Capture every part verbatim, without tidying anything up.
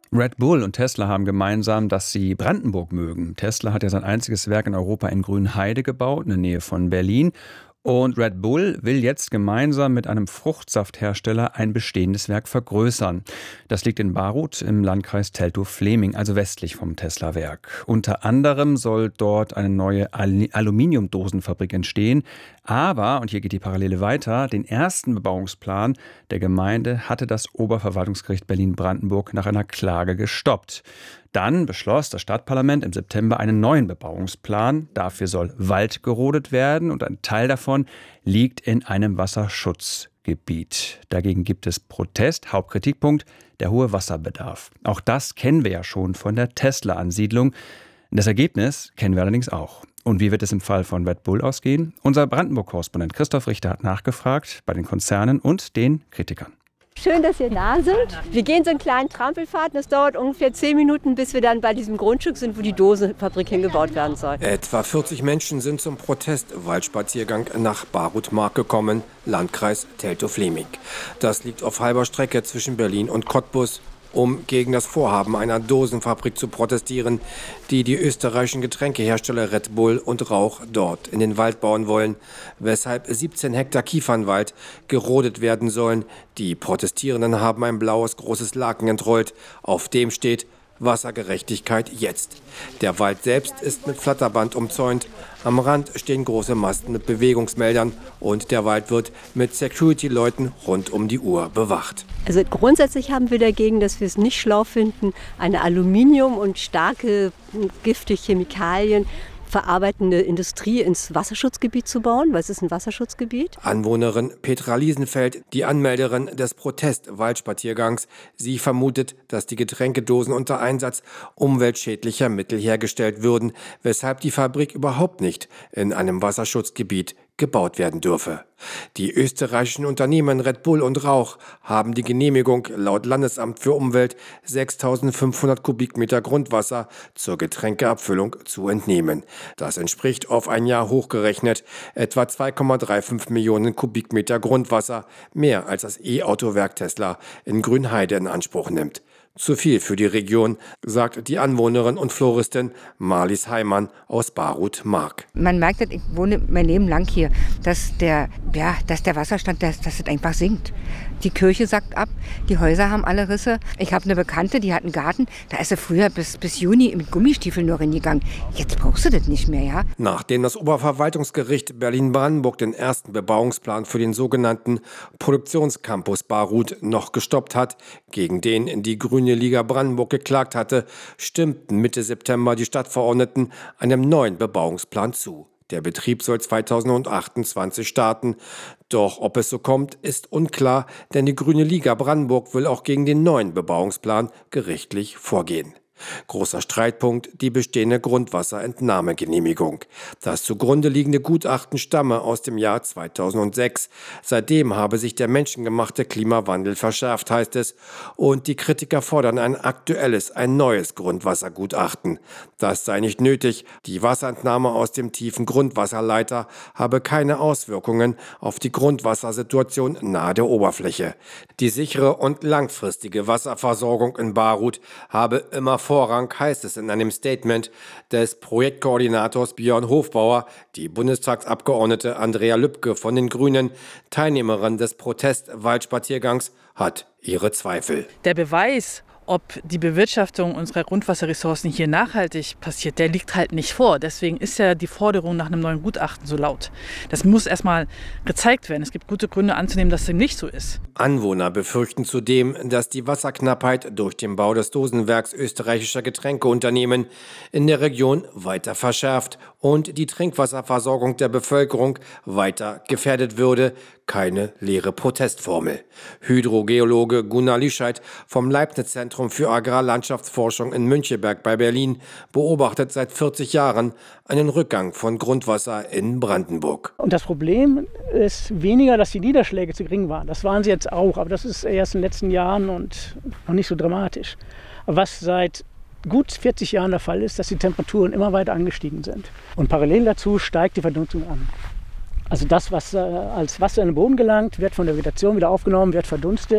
Red Bull und Tesla haben gemeinsam, dass sie Brandenburg mögen. Tesla hat ja sein einziges Werk in Europa in Grünheide gebaut, in der Nähe von Berlin. Und Red Bull will jetzt gemeinsam mit einem Fruchtsafthersteller ein bestehendes Werk vergrößern. Das liegt in Baruth im Landkreis Teltow-Fläming, also westlich vom Tesla-Werk. Unter anderem soll dort eine neue Al- Aluminiumdosenfabrik entstehen. Aber, und hier geht die Parallele weiter, den ersten Bebauungsplan der Gemeinde hatte das Oberverwaltungsgericht Berlin-Brandenburg nach einer Klage gestoppt. Dann beschloss das Stadtparlament im September einen neuen Bebauungsplan. Dafür soll Wald gerodet werden und ein Teil davon liegt in einem Wasserschutzgebiet. Dagegen gibt es Protest. Hauptkritikpunkt: der hohe Wasserbedarf. Auch das kennen wir ja schon von der Tesla-Ansiedlung. Das Ergebnis kennen wir allerdings auch. Und wie wird es im Fall von Red Bull ausgehen? Unser Brandenburg-Korrespondent Christoph Richter hat nachgefragt bei den Konzernen und den Kritikern. Schön, dass ihr da sind. Wir gehen so einen kleinen Trampelpfad. Das dauert ungefähr zehn Minuten, bis wir dann bei diesem Grundstück sind, wo die Dosenfabrik hingebaut werden soll. Etwa vierzig Menschen sind zum Protest-Waldspaziergang nach Baruth-Mark gekommen, Landkreis Teltow-Fläming. Das liegt auf halber Strecke zwischen Berlin und Cottbus, um gegen das Vorhaben einer Dosenfabrik zu protestieren, die die österreichischen Getränkehersteller Red Bull und Rauch dort in den Wald bauen wollen, weshalb siebzehn Hektar Kiefernwald gerodet werden sollen. Die Protestierenden haben ein blaues großes Laken entrollt, auf dem steht: Wassergerechtigkeit jetzt. Der Wald selbst ist mit Flatterband umzäunt. Am Rand stehen große Masten mit Bewegungsmeldern und der Wald wird mit Security-Leuten rund um die Uhr bewacht. Also grundsätzlich haben wir dagegen, dass wir es nicht schlau finden, eine Aluminium- und starke giftige Chemikalien verarbeitende Industrie ins Wasserschutzgebiet zu bauen, weil es ist ein Wasserschutzgebiet. Anwohnerin Petra Liesenfeld, die Anmelderin des Protest-Waldspaziergangs, sie vermutet, dass die Getränkedosen unter Einsatz umweltschädlicher Mittel hergestellt würden, weshalb die Fabrik überhaupt nicht in einem Wasserschutzgebiet gebaut werden dürfe. Die österreichischen Unternehmen Red Bull und Rauch haben die Genehmigung, laut Landesamt für Umwelt sechstausendfünfhundert Kubikmeter Grundwasser zur Getränkeabfüllung zu entnehmen. Das entspricht auf ein Jahr hochgerechnet etwa zwei Komma fünfunddreißig Millionen Kubikmeter Grundwasser, mehr als das E-Autowerk Tesla in Grünheide in Anspruch nimmt. Zu viel für die Region, sagt die Anwohnerin und Floristin Marlies Heimann aus Baruth-Mark. Man merkt, ich wohne mein Leben lang hier, dass der, ja, dass der Wasserstand, dass, dass es einfach sinkt. Die Kirche sackt ab, die Häuser haben alle Risse. Ich habe eine Bekannte, die hat einen Garten, da ist sie früher bis, bis Juni mit Gummistiefeln nur reingegangen. Jetzt brauchst du das nicht mehr, ja? Nachdem das Oberverwaltungsgericht Berlin-Brandenburg den ersten Bebauungsplan für den sogenannten Produktionscampus Baruth noch gestoppt hat, gegen den die Grüne Liga Brandenburg geklagt hatte, stimmten Mitte September die Stadtverordneten einem neuen Bebauungsplan zu. Der Betrieb soll zweitausendachtundzwanzig starten. Doch ob es so kommt, ist unklar, denn die Grüne Liga Brandenburg will auch gegen den neuen Bebauungsplan gerichtlich vorgehen. Großer Streitpunkt: die bestehende Grundwasserentnahmegenehmigung. Das zugrunde liegende Gutachten stamme aus dem Jahr zweitausendsechs. Seitdem habe sich der menschengemachte Klimawandel verschärft, heißt es. Und die Kritiker fordern ein aktuelles, ein neues Grundwassergutachten. Das sei nicht nötig. Die Wasserentnahme aus dem tiefen Grundwasserleiter habe keine Auswirkungen auf die Grundwassersituation nahe der Oberfläche. Die sichere und langfristige Wasserversorgung in Baruth habe immer Vorrang, heißt es in einem Statement des Projektkoordinators Björn Hofbauer. Die Bundestagsabgeordnete Andrea Lübke von den Grünen, Teilnehmerin des Protest-Waldspaziergangs, hat ihre Zweifel. Der Beweis, ob die Bewirtschaftung unserer Grundwasserressourcen hier nachhaltig passiert, der liegt halt nicht vor. Deswegen ist ja die Forderung nach einem neuen Gutachten so laut. Das muss erstmal gezeigt werden. Es gibt gute Gründe anzunehmen, dass dem nicht so ist. Anwohner befürchten zudem, dass die Wasserknappheit durch den Bau des Dosenwerks österreichischer Getränkeunternehmen in der Region weiter verschärft und die Trinkwasserversorgung der Bevölkerung weiter gefährdet würde. Keine leere Protestformel. Hydrogeologe Gunnar Lischeit vom Leibniz-Zentrum für Agrarlandschaftsforschung in Müncheberg bei Berlin beobachtet seit vierzig Jahren einen Rückgang von Grundwasser in Brandenburg. Und das Problem ist weniger, dass die Niederschläge zu gering waren. Das waren sie jetzt auch, aber das ist erst in den letzten Jahren und noch nicht so dramatisch. Was seit gut vierzig Jahren der Fall ist, dass die Temperaturen immer weiter angestiegen sind. Und parallel dazu steigt die Verdunstung an. Also das, was äh, als Wasser in den Boden gelangt, wird von der Vegetation wieder aufgenommen, wird verdunstet.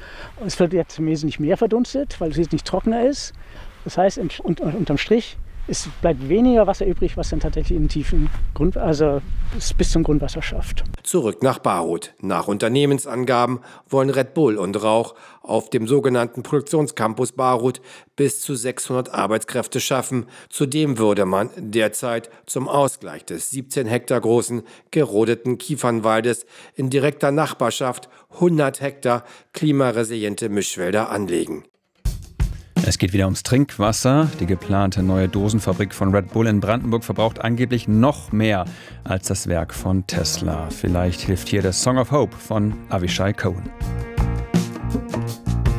Es wird jetzt wesentlich mehr verdunstet, weil es jetzt nicht trockener ist. Das heißt, unterm Strich, es bleibt weniger Wasser übrig, was dann tatsächlich in den tiefen Grund, also bis zum Grundwasser schafft. Zurück nach Barut. Nach Unternehmensangaben wollen Red Bull und Rauch auf dem sogenannten Produktionscampus Barut bis zu sechshundert Arbeitskräfte schaffen. Zudem würde man derzeit zum Ausgleich des siebzehn Hektar großen gerodeten Kiefernwaldes in direkter Nachbarschaft hundert Hektar klimaresiliente Mischwälder anlegen. Es geht wieder ums Trinkwasser. Die geplante neue Dosenfabrik von Red Bull in Brandenburg verbraucht angeblich noch mehr als das Werk von Tesla. Vielleicht hilft hier der Song of Hope von Avishai Cohen.